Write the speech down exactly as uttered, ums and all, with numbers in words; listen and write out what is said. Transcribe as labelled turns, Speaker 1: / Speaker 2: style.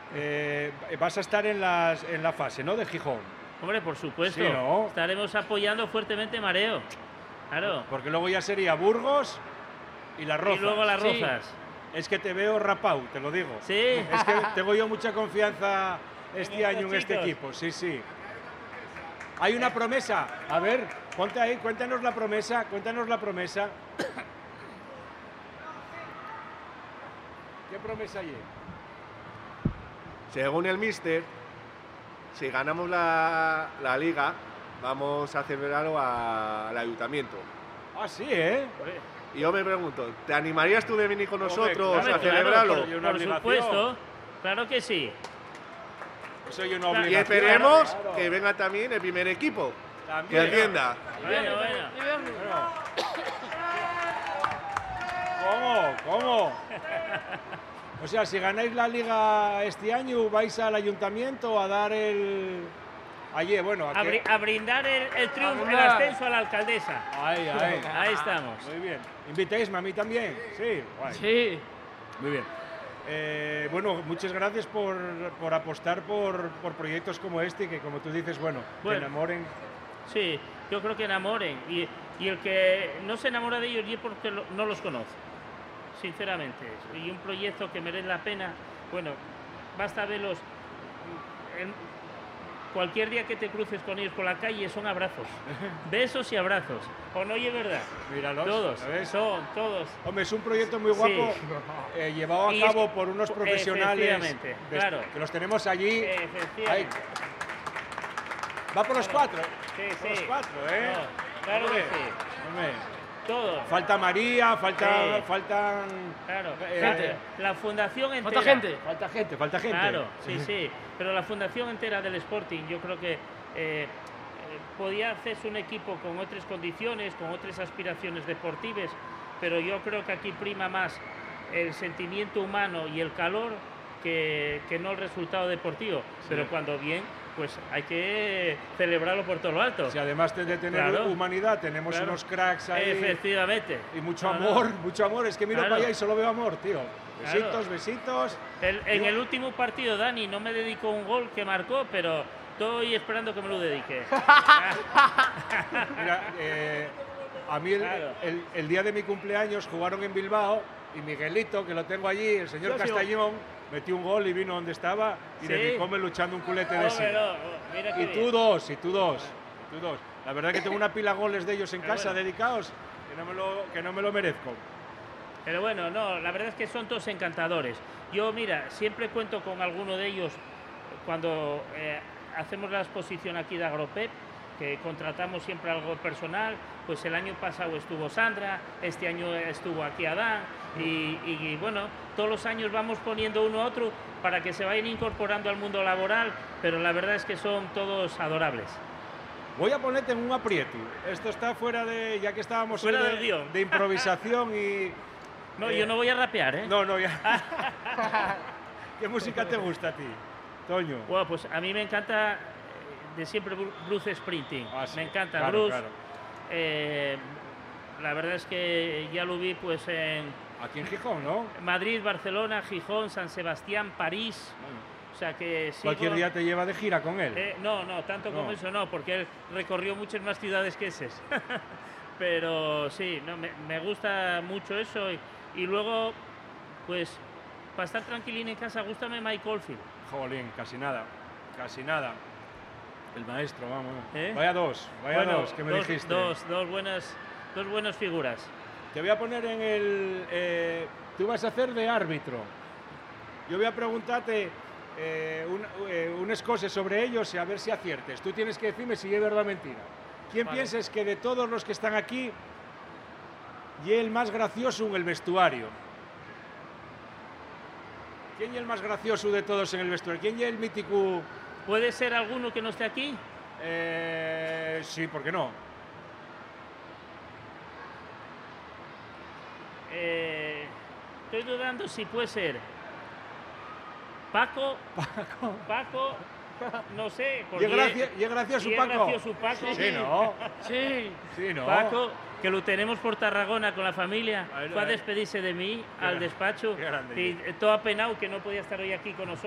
Speaker 1: eh, vas a estar en, las, en la fase, ¿no?, de Gijón.
Speaker 2: Hombre, por supuesto.
Speaker 1: Sí, ¿no?
Speaker 2: Estaremos apoyando fuertemente Mareo. Claro.
Speaker 1: Porque luego ya sería Burgos y Las Rozas.
Speaker 2: Y luego Las
Speaker 3: Sí.
Speaker 2: Rozas.
Speaker 1: Es que te veo rapao, te lo digo.
Speaker 2: Sí.
Speaker 1: Es que tengo yo mucha confianza este
Speaker 2: En
Speaker 1: año en
Speaker 2: estos
Speaker 1: este
Speaker 2: chicos.
Speaker 1: equipo, sí, sí. Hay una promesa. A ver, ponte ahí, cuéntanos la promesa, cuéntanos la promesa. ¿Qué promesa hay?
Speaker 4: Según el míster, si ganamos la, la liga, vamos a celebrarlo a- al ayuntamiento.
Speaker 1: Ah, sí, ¿eh?
Speaker 4: Y yo me pregunto, ¿te animarías tú de venir con
Speaker 1: Hombre,
Speaker 4: nosotros
Speaker 1: claro,
Speaker 4: a
Speaker 2: Claro,
Speaker 4: celebrarlo?
Speaker 1: por- una
Speaker 2: Por
Speaker 1: obligación.
Speaker 2: supuesto. Claro que sí.
Speaker 1: Soy una
Speaker 2: Y
Speaker 4: Y
Speaker 1: obligación.
Speaker 4: esperemos
Speaker 1: claro.
Speaker 4: que venga también el primer equipo,
Speaker 1: También.
Speaker 4: que atienda.
Speaker 2: Bueno, bueno.
Speaker 1: Bueno. ¿Cómo? ¿Cómo? O sea, si ganáis la liga este año, vais al ayuntamiento a dar el... Allí, bueno,
Speaker 2: A,
Speaker 1: aquí...
Speaker 2: bri- a brindar el, el triunfo, el
Speaker 3: brindar.
Speaker 2: ascenso a la alcaldesa.
Speaker 1: Ahí, ahí.
Speaker 2: Ahí estamos.
Speaker 1: Muy bien. ¿Invitáis a mí también? Sí, guay.
Speaker 3: Sí.
Speaker 1: Muy bien. Eh, bueno, muchas gracias por, por apostar por, por proyectos como este, que como tú dices, bueno,
Speaker 2: Bueno.
Speaker 1: que enamoren.
Speaker 2: Sí, yo creo que enamoren. Y, y el que no se enamora de ellos y es porque lo- no los conoce, sinceramente. Y un proyecto que merece la pena, bueno, basta verlos. en- cualquier día que te cruces con ellos por la calle son abrazos. Besos y abrazos. ¿O no oye verdad?
Speaker 1: Míralos.
Speaker 2: Todos,
Speaker 1: ¿ya ves?
Speaker 2: son todos.
Speaker 1: Hombre, es un proyecto muy guapo,
Speaker 2: Sí.
Speaker 1: eh, llevado a
Speaker 2: Y es
Speaker 1: cabo
Speaker 2: que-
Speaker 1: por unos profesionales
Speaker 2: efectivamente,
Speaker 1: de-
Speaker 2: claro.
Speaker 1: que los tenemos allí.
Speaker 2: Efectivamente.
Speaker 1: Ahí. Va por los cuatro, ¿eh?
Speaker 2: Sí,
Speaker 1: Por los
Speaker 2: sí.
Speaker 1: cuatro, ¿eh?
Speaker 2: No, claro que
Speaker 1: Hombre,
Speaker 2: sí.
Speaker 1: hombre.
Speaker 2: Todos.
Speaker 1: Falta María, falta,
Speaker 2: Sí.
Speaker 1: faltan...
Speaker 2: Claro.
Speaker 1: Eh,
Speaker 2: Gente. La fundación entera.
Speaker 3: Falta gente.
Speaker 1: Falta gente, falta gente.
Speaker 2: Claro, sí, sí. Pero la fundación entera del Sporting, yo creo que eh, eh, podía hacerse un equipo con otras condiciones, con otras aspiraciones deportivas, pero yo creo que aquí prima más el sentimiento humano y el calor que, que no el resultado deportivo. Pero cuando bien, pues hay que celebrarlo por todo lo alto.
Speaker 1: Si además de tener
Speaker 2: Claro.
Speaker 1: humanidad, tenemos
Speaker 2: Claro.
Speaker 1: unos cracks ahí.
Speaker 2: Efectivamente.
Speaker 1: Y mucho
Speaker 2: No, no.
Speaker 1: amor, mucho amor. Es que miro
Speaker 2: Claro.
Speaker 1: para allá y solo veo amor, tío.
Speaker 2: Claro.
Speaker 1: Besitos, besitos.
Speaker 2: El- en
Speaker 1: Yo-
Speaker 2: el último partido, Dani no me dedicó un gol que marcó, pero estoy esperando que me lo dedique.
Speaker 1: Mira, eh, a mí el,
Speaker 2: Claro.
Speaker 1: el- el día de mi cumpleaños jugaron en Bilbao y Miguelito, que lo tengo allí, el señor
Speaker 3: Sí, sí.
Speaker 1: Castañón, metió un gol y vino donde estaba y
Speaker 2: Sí.
Speaker 1: dedicóme luchando un culete de
Speaker 2: Hombre,
Speaker 1: ese.
Speaker 2: no, mira qué
Speaker 1: Y
Speaker 2: bien.
Speaker 1: tú dos, y tú dos, y tú dos. La verdad que tengo una pila de goles de ellos en
Speaker 2: Pero
Speaker 1: casa
Speaker 2: bueno.
Speaker 1: dedicados que no, me lo, que no me lo merezco.
Speaker 2: Pero bueno, no, la verdad es que son todos encantadores. Yo, mira, siempre cuento con alguno de ellos cuando eh, hacemos la exposición aquí de Agropep, que contratamos siempre algo personal. Pues el año pasado estuvo Sandra, este año estuvo aquí Adán, y, y- y, bueno, todos los años vamos poniendo uno a otro para que se vayan incorporando al mundo laboral, pero la verdad es que son todos adorables.
Speaker 1: Voy a ponerte en un aprieto. Esto está fuera de, ya que estábamos
Speaker 2: Fuera
Speaker 1: hoy
Speaker 2: del
Speaker 1: de,
Speaker 2: guión.
Speaker 1: de improvisación y...
Speaker 2: No,
Speaker 1: Eh,
Speaker 2: yo no voy a rapear, ¿eh?
Speaker 1: No, no, ya. ¿Qué música te gusta a ti, Toño?
Speaker 2: Bueno, pues a mí me encanta eh, de siempre Bru- Bruce Springsteen.
Speaker 1: Ah, sí,
Speaker 2: Me encanta
Speaker 1: claro,
Speaker 2: Bruce.
Speaker 1: claro.
Speaker 2: Eh, la verdad es que ya lo vi pues en
Speaker 1: Aquí en Gijón, ¿no?
Speaker 2: Madrid, Barcelona, Gijón, San Sebastián, París. O sea que sigo-
Speaker 1: Cualquier día te lleva de gira con él.
Speaker 2: Eh, no, no, tanto como
Speaker 1: No.
Speaker 2: eso no, porque él recorrió muchas más ciudades que esas. Pero sí, no, me, me gusta mucho eso. Y, y luego, pues, para estar tranquilín en casa, gústame Mike Oldfield.
Speaker 1: Jolín, casi nada, casi nada. El maestro, vamos.
Speaker 2: ¿Eh?
Speaker 1: Vaya dos, vaya
Speaker 2: Bueno,
Speaker 1: dos que me
Speaker 2: dos,
Speaker 1: dijiste.
Speaker 2: Dos, dos buenas, dos buenas figuras.
Speaker 1: Te voy a poner en el... eh, tú vas a hacer de árbitro. Yo voy a preguntarte eh, un- eh, unas cosas sobre ellos y a ver si aciertes. Tú tienes que decirme si es verdad o mentira. ¿Quién
Speaker 2: Vale.
Speaker 1: piensas que de todos los que están aquí y el más gracioso en el vestuario? ¿Quién es el más gracioso de todos en el vestuario? ¿Quién es el mítico?
Speaker 2: ¿Puede ser alguno que no esté aquí?
Speaker 1: Eh, sí, ¿por qué no?
Speaker 2: Eh, estoy dudando si puede ser Paco.
Speaker 1: Paco.
Speaker 2: Paco, no sé.
Speaker 1: ¿Y
Speaker 2: porque-
Speaker 1: es, gracia- y es gracioso
Speaker 2: y es
Speaker 1: Paco?
Speaker 2: gracioso Paco.
Speaker 1: Sí, ¿no?
Speaker 3: Sí.
Speaker 1: Sí, ¿no?
Speaker 2: Paco, que lo tenemos por Tarragona con la familia,
Speaker 1: Ay,
Speaker 2: fue a
Speaker 1: ay.
Speaker 2: despedirse de mí
Speaker 1: Qué
Speaker 2: al
Speaker 1: gran-
Speaker 2: despacho
Speaker 1: qué grande.
Speaker 2: y todo apenado que no podía estar hoy aquí con nosotros.